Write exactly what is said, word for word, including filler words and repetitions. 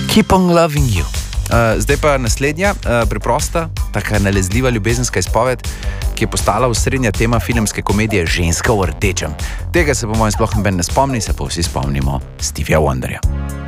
Keep on loving you. Uh, zdaj pa naslednja, uh, preprosta, taka nalezljiva ljubezenska izpoved, ki je postala osrednja tema filmske komedije Ženska v rdečem. Tega se po mojem sploh noben ne spomni, se pa vsi spomnimo Stevija Wonderja.